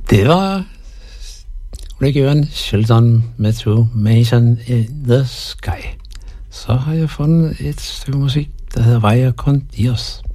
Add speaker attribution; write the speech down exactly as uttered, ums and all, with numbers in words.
Speaker 1: Det var Rick Evan, Sheldon med To Mason in the Sky. Så har jeg fundet et stykke musik, der hedder Vaya con Dios.